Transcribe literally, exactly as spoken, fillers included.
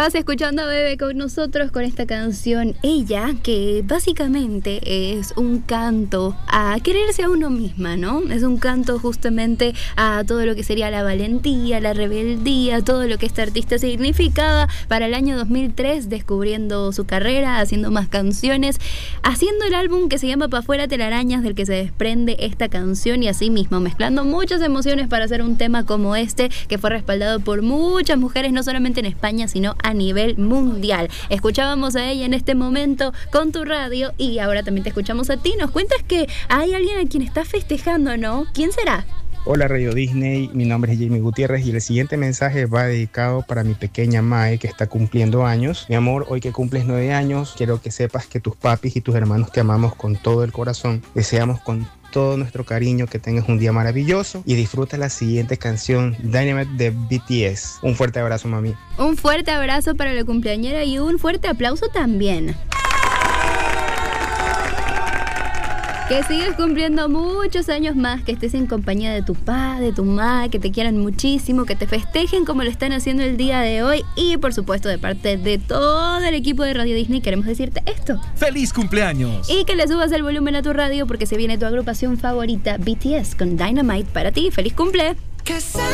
Estabas escuchando a Bebe con nosotros con esta canción Ella, que básicamente es un canto a quererse a uno misma, ¿no? Es un canto justamente a todo lo que sería la valentía, la rebeldía, todo lo que esta artista significaba para el año dos mil tres, descubriendo su carrera, haciendo más canciones, haciendo el álbum que se llama Pa' Fuera Telarañas, del que se desprende esta canción, y así mismo mezclando muchas emociones para hacer un tema como este, que fue respaldado por muchas mujeres, no solamente en España, sino a nivel mundial. Escuchábamos a ella en este momento con tu radio y ahora también te escuchamos a ti. Nos cuentas que hay alguien a quien estás festejando, ¿no? ¿Quién será? Hola Radio Disney, mi nombre es Jamie Gutiérrez y el siguiente mensaje va dedicado para mi pequeña Mae, que está cumpliendo años. Mi amor, hoy que cumples nueve años, quiero que sepas que tus papis y tus hermanos te amamos con todo el corazón. Deseamos con todo nuestro cariño que tengas un día maravilloso y disfruta la siguiente canción, Dynamite, de B T S. Un fuerte abrazo, mami. Un fuerte abrazo para la cumpleañera y un fuerte aplauso también. Que sigas cumpliendo muchos años más, que estés en compañía de tu pa, de tu ma, que te quieran muchísimo, que te festejen como lo están haciendo el día de hoy. Y por supuesto, de parte de todo el equipo de Radio Disney, queremos decirte esto: ¡feliz cumpleaños! Y que le subas el volumen a tu radio, porque se viene tu agrupación favorita, B T S, con Dynamite para ti. ¡Feliz cumple!